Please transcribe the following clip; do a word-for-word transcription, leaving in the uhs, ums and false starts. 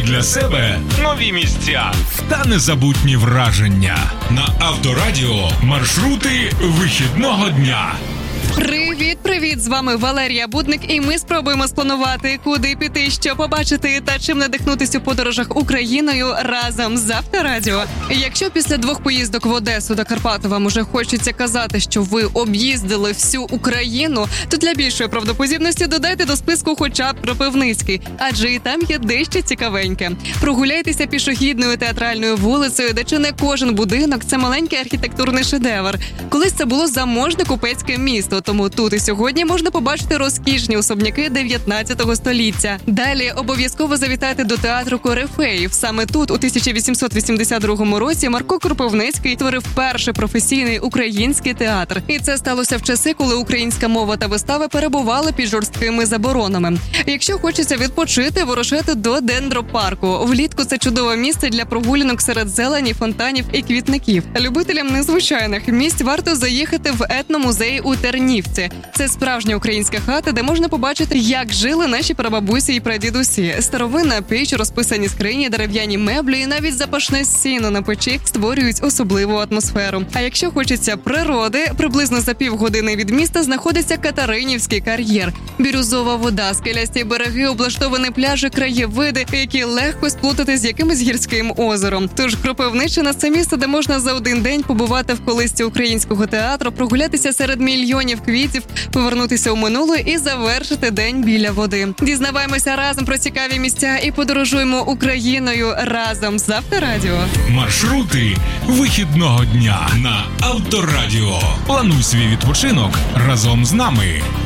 для себе нові місця та незабутні враження. На Авторадіо маршрути вихідного дня. Привіт, привіт! З вами Валерія Будник, і ми спробуємо спланувати, куди піти, що побачити та чим надихнутись у подорожах Україною разом з Авторадіо. Якщо після двох поїздок в Одесу до Карпат вам уже хочеться казати, що ви об'їздили всю Україну, то для більшої правдоподібності додайте до списку хоча б Кропивницький, адже і там є дещо цікавеньке. Прогуляйтеся пішохідною театральною вулицею, де чи не кожен будинок – це маленький архітектурний шедевр. Колись це було заможне купецьке місто, тому тут і сьогодні можна побачити розкішні особняки дев'ятнадцятого століття. Далі обов'язково завітайте до театру Корифеїв. Саме тут у тисяча вісімсот вісімдесят другому році Марко Кропивницький створив перший професійний український театр. І це сталося в часи, коли українська мова та вистави перебували під жорсткими заборонами. Якщо хочеться відпочити, вирушайте до Дендропарку. Влітку це чудове місце для прогулянок серед зелені, фонтанів і квітників. Любителям незвичайних місць варто заїхати в етномузей у Тернівці. Це справжня українська хата, де можна побачити, як жили наші прабабусі і прадідусі. Старовинна піч, розписані скрині, дерев'яні меблі і навіть запашне сіно на печі створюють особливу атмосферу. А якщо хочеться природи, приблизно за півгодини від міста знаходиться Катеринівський кар'єр. Бірюзова вода, скелясті береги, облаштовані пляжі, краєвиди, які легко сплутати з якимось гірським озером. Тож Кропивниччина – це місце, де можна за один день побувати в колисці українського театру, прогулятися серед мільйонів квітів, повернутися у минуле і завершити день біля води. Дізнаваємося разом про цікаві місця і подорожуємо Україною разом з Авторадіо. Маршрути вихідного дня на Авторадіо. Плануй свій відпочинок разом з нами.